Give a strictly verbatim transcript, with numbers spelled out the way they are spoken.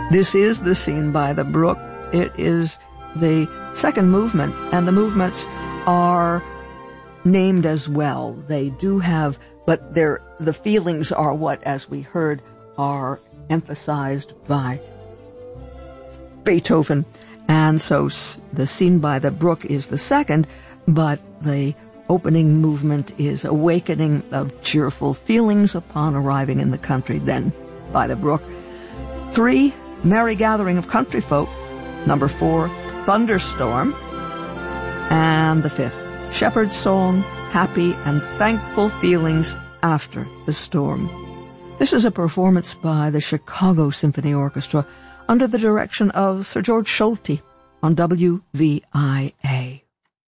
This is the Scene by the Brook. It is the second movement, and the movements are named as well. They do have, but they're, the feelings are what, as we heard, are emphasized by Beethoven. And so the Scene by the Brook is the second, but the opening movement is Awakening of Cheerful Feelings Upon Arriving in the Country, then by the Brook. Three, Merry Gathering of Country Folk. Number four, Thunderstorm. And the fifth, Shepherd's Song, Happy and Thankful Feelings After the Storm. This is a performance by the Chicago Symphony Orchestra under the direction of Sir George Solti on W V I A.